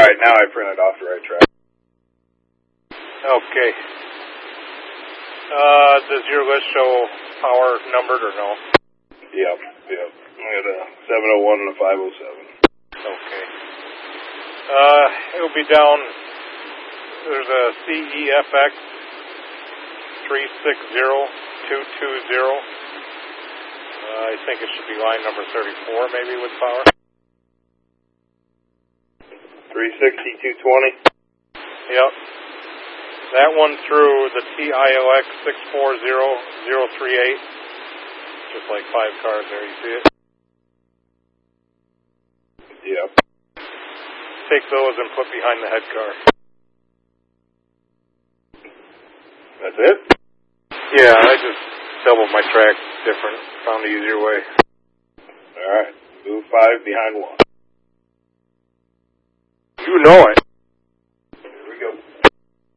Alright, now I printed off the right track. Okay. Does your list show power numbered or no? Yep. I got a 701 and a 507. Okay. It'll be down, there's a CEFX 360220. I think it should be line number 34 maybe with power. 360, 220? Yep. That one through the TILX 640038. Just like 5 cars there, you see it? Yep. Take those and put behind the head car. That's it? Yeah, I just doubled my track different. Found the easier way. Alright. Move 5 behind 1. You know it.